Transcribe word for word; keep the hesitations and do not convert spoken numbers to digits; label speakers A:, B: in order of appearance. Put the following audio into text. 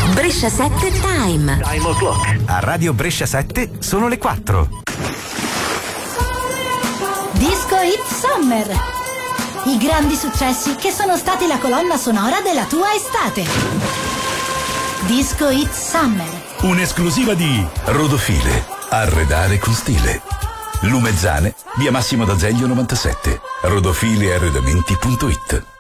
A: Brescia sette Time.
B: Time o'clock.
C: A Radio Brescia sette sono le quattro.
D: Disco Hit Summer. I grandi successi che sono stati la colonna sonora della tua estate. Disco Hit Summer.
E: Un'esclusiva di Rodofile. Arredare con stile. Lumezzane, via Massimo d'Azeglio novantasette. rodofile arredamenti punto it.